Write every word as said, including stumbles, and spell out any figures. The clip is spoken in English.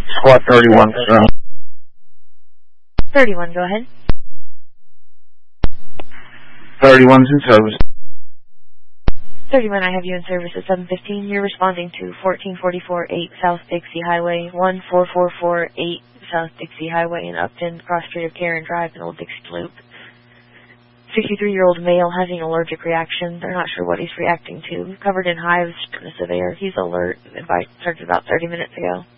Squad thirty-one. Uh, thirty-one, go ahead. thirty-one's in service. thirty-one, I have you in service at seven fifteen. You're responding to fourteen forty-four eight South Dixie Highway, one four four four eight South Dixie Highway in Upton, cross street of Karen Drive in Old Dixie Loop. sixty-three-year-old male having allergic reaction. They're not sure what he's reacting to. Covered in hives, goodness of air. He's alert. Advice started about thirty minutes ago.